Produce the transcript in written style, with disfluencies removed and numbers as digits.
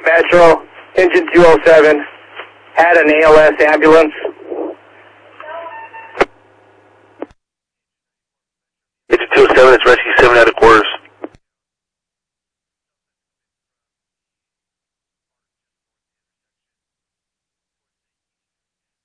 Metro, engine 207, had an ALS ambulance. Engine 207, it's rescue